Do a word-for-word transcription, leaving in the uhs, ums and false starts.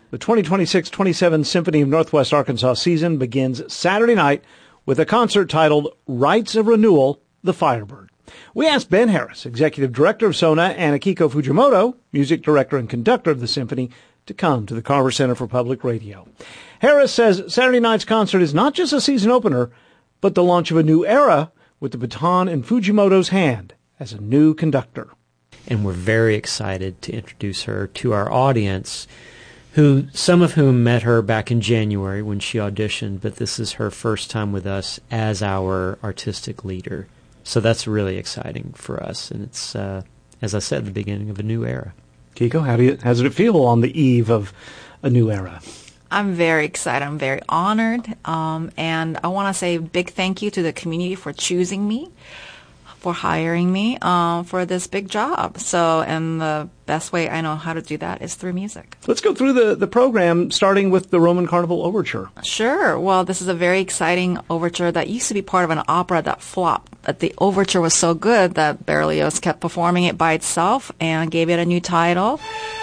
The twenty twenty-six twenty-seven Symphony of Northwest Arkansas season begins Saturday night with a concert titled Rites of Renewal, The Firebird. We asked Ben Harris, Executive Director of SONA, and Akiko Fujimoto, Music Director and Conductor of the Symphony, to come to the Carver Center for Public Radio. Harris says Saturday night's concert is not just a season opener, but the launch of a new era with the baton in Fujimoto's hand as a new conductor. And we're very excited to introduce her to our audience, who some of whom met her back in January when she auditioned, but this is her first time with us as our artistic leader. So that's really exciting for us, and it's, uh, as I said, the beginning of a new era. Kiko, how do you, how does it feel on the eve of a new era? I'm very excited. I'm very honored, um, and I want to say a big thank you to the community for choosing me, for hiring me um, for this big job. So, and the best way I know how to do that is through music. Let's go through the, the program, starting with the Roman Carnival Overture. Sure. Well, this is a very exciting overture that used to be part of an opera that flopped. But the overture was so good that Berlioz kept performing it by itself and gave it a new title.